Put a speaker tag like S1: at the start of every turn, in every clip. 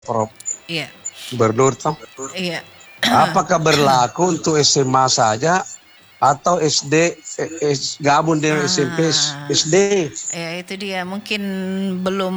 S1: Prof.
S2: Iya.
S1: Gubernur toh.
S2: Iya.
S1: Apakah berlaku untuk SMA saja atau SD gabung dengan SMP SD?
S2: Ya itu dia, mungkin belum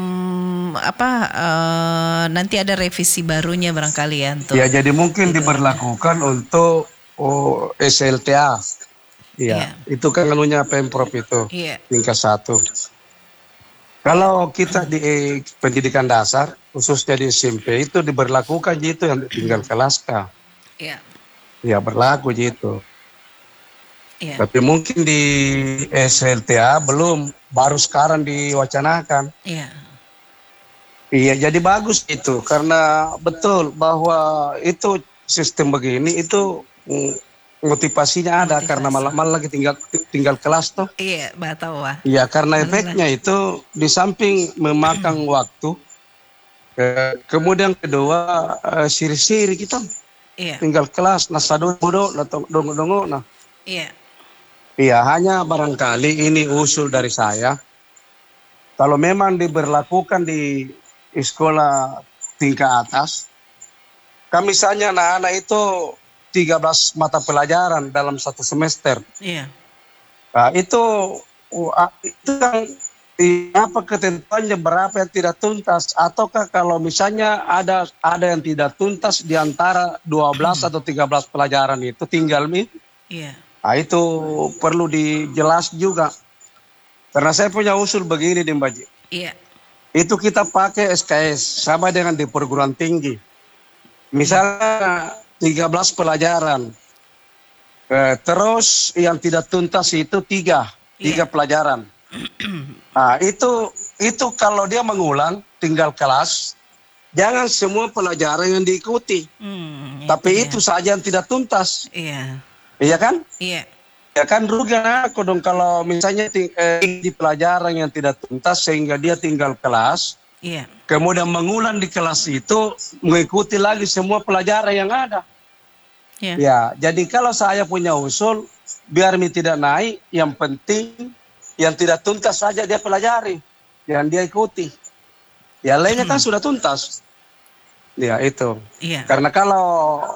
S2: nanti ada revisi barunya barangkali ya untuk.
S1: Ya, jadi mungkin diberlakukan untuk SLTA. Iya, itu kan anunya Pemprov itu.
S2: Iya.
S1: Tingkat 1. Kalau kita di pendidikan dasar, khususnya di SMP itu diberlakukan gitu yang tinggal kelas K.
S2: Iya.
S1: Ya berlaku gitu.
S2: Iya.
S1: Tapi mungkin di SLTA belum, baru sekarang diwacanakan.
S2: Iya.
S1: Iya, jadi bagus itu karena betul bahwa itu sistem begini itu motivasinya ada karena malah lagi tinggal kelas toh.
S2: Iya, tahu wah.
S1: Iya, karena efeknya itu di samping memakan waktu, kemudian kedua siri-siri kita.
S2: Iya.
S1: Tinggal kelas, nasadodo, dongo-dongo, nah.
S2: Iya.
S1: Iya, hanya barangkali ini usul dari saya. Kalau memang diberlakukan di sekolah tingkat atas, misalnya anak-anak itu 13 mata pelajaran dalam satu semester.
S2: Iya.
S1: Nah, itu kan apa ketentuannya berapa yang tidak tuntas, ataukah kalau misalnya ada yang tidak tuntas di antara 12 atau 13 pelajaran itu tinggal
S2: Iya.
S1: Nah, itu perlu dijelas juga. Karena saya punya usul begini di Mbak Ji.
S2: Iya.
S1: Itu kita pakai SKS sama dengan di perguruan tinggi. Misalnya 13 pelajaran. Terus yang tidak tuntas itu 3 pelajaran. Nah, itu kalau dia mengulang tinggal kelas, jangan semua pelajaran yang diikuti. Tapi itu saja yang tidak tuntas.
S2: Iya.
S1: Iya kan?
S2: Iya.
S1: Ya kan rugi aku dong kalau misalnya di pelajaran yang tidak tuntas sehingga dia tinggal kelas.
S2: Iya.
S1: Kemudian mengulang di kelas itu mengikuti lagi semua pelajaran yang ada.
S2: Iya.
S1: Ya, jadi kalau saya punya usul biar tidak naik, yang penting yang tidak tuntas saja dia pelajari, yang dia ikuti. Ya lainnya kan sudah tuntas. Ya itu.
S2: Iya.
S1: Karena kalau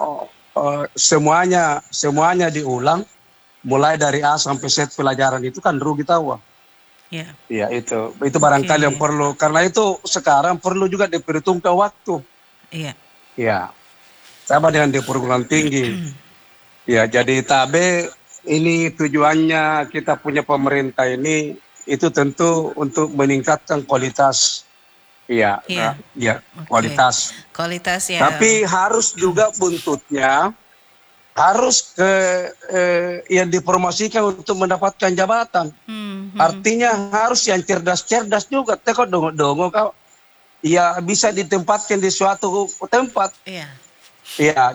S1: semuanya diulang, mulai dari A sampai Z pelajaran itu kan rugi tahu.
S2: Iya.
S1: Ya itu barangkali yang perlu, karena itu sekarang perlu juga diperhitungkan waktu.
S2: Iya.
S1: Ya, sama dengan di perguruan tinggi. Ya, jadi TABE ini tujuannya kita punya pemerintah ini itu tentu untuk meningkatkan kualitas. Iya, kualitas.
S2: Kualitas ya.
S1: Tapi harus juga buntutnya harus yang dipromosikan untuk mendapatkan jabatan. Artinya harus yang cerdas-cerdas juga. Teko dongo kau. Ya bisa ditempatkan di suatu tempat.
S2: Iya.
S1: Ya,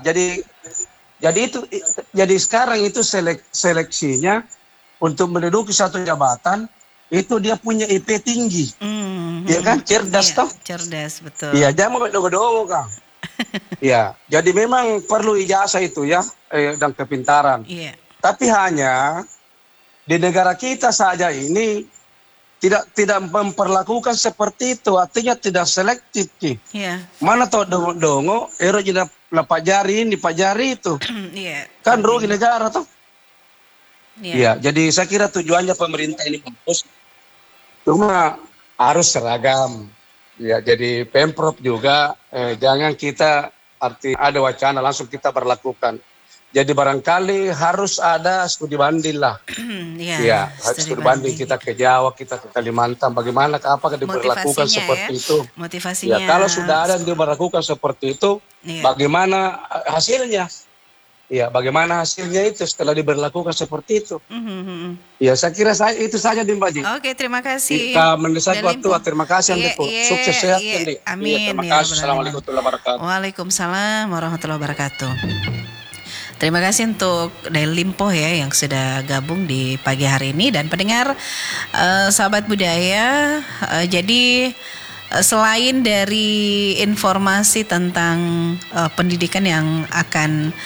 S1: jadi sekarang itu seleksinya untuk menduduki satu jabatan itu dia punya IP tinggi. Ya kan, cerdas toh?
S2: Cerdas, betul.
S1: Iya, jangan dongo-dongo Kang. Ya, jadi memang perlu ijazah itu ya, dan kepintaran.
S2: Iya.
S1: Tapi hanya di negara kita saja ini tidak memperlakukan seperti itu, artinya tidak selektif Ki.
S2: Iya.
S1: Mana toh dongo, jadi pelajari ini, pelajari itu.
S2: Iya.
S1: Kan rugi negara toh.
S2: Iya.
S1: Ya, jadi saya kira tujuannya pemerintah ini bagus. Cuma harus seragam. Ya, jadi Pemprov juga jangan kita ada wacana langsung kita berlakukan. Jadi barangkali harus ada studi banding lah.
S2: Iya,
S1: studi banding kita ke Jawa, kita ke Kalimantan. Bagaimana, apakah diberlakukan seperti itu?
S2: Motivasinya.
S1: Ya, kalau sudah ada yang diberlakukan seperti itu, bagaimana hasilnya? Ya, bagaimana hasilnya itu setelah diberlakukan seperti itu? Ya, saya kira itu saja Mbak Ji.
S2: Oke, terima kasih.
S1: Kita mendesak waktu. Terima kasih Andi. Sukses sehat Andi.
S2: Amin.
S1: Terima kasih. Assalamualaikum warahmatullahi wabarakatuh.
S2: Waalaikumsalam warahmatullahi wabarakatuh. Terima kasih untuk Dail Limpo ya yang sudah gabung di pagi hari ini dan pendengar sahabat budaya. Jadi selain dari informasi tentang pendidikan yang akan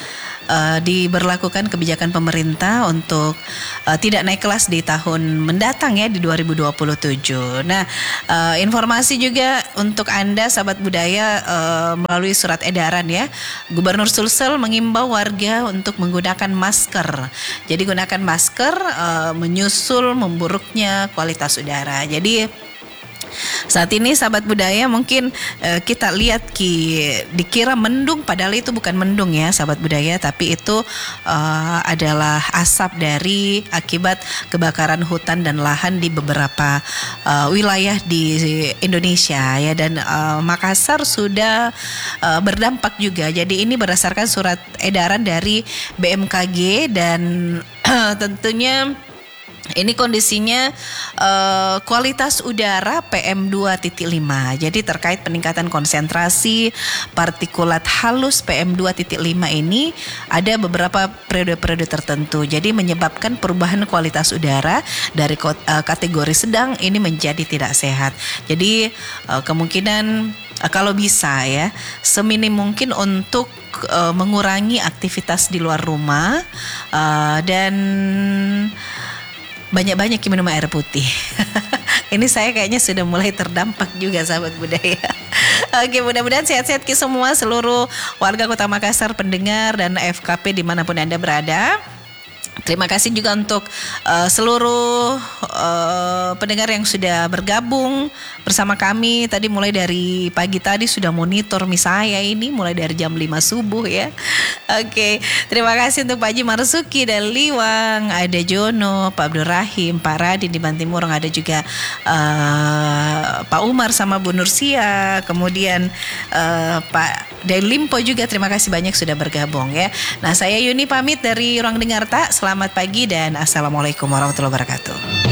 S2: diberlakukan kebijakan pemerintah untuk tidak naik kelas di tahun mendatang ya, di 2027. Nah, informasi juga untuk Anda sahabat budaya melalui surat edaran ya. Gubernur Sulsel mengimbau warga untuk menggunakan masker. Jadi gunakan masker menyusul memburuknya kualitas udara. Jadi saat ini sahabat budaya mungkin kita lihat dikira mendung, padahal itu bukan mendung ya sahabat budaya, tapi itu adalah asap dari akibat kebakaran hutan dan lahan di beberapa wilayah di Indonesia ya, dan Makassar sudah berdampak juga. Jadi ini berdasarkan surat edaran dari BMKG dan tentunya ini kondisinya kualitas udara PM2.5. Jadi terkait peningkatan konsentrasi partikulat halus PM2.5 ini ada beberapa periode-periode tertentu. Jadi menyebabkan perubahan kualitas udara dari kategori sedang ini menjadi tidak sehat. Jadi kemungkinan kalau bisa ya, seminim mungkin untuk mengurangi aktivitas di luar rumah dan banyak-banyak minum air putih. Ini saya kayaknya sudah mulai terdampak juga sahabat budaya. Oke, mudah-mudahan sehat-sehat semua seluruh warga Kota Makassar, pendengar dan FKP dimanapun Anda berada. Terima kasih juga untuk seluruh pendengar yang sudah bergabung bersama kami. Tadi mulai dari pagi tadi sudah monitor saya ini mulai dari jam 5 subuh ya. Oke, terima kasih untuk Pak Haji Marzuki dan Liwang, ada Jono, Pak Abdul Rahim, Pak Radin di Bantimurung, ada juga Pak Umar sama Bu Nursia, kemudian Pak Delimpo juga, terima kasih banyak sudah bergabung ya. Nah, saya Yuni pamit dari Ruang Dengar Tak. Selamat pagi dan assalamualaikum warahmatullahi wabarakatuh.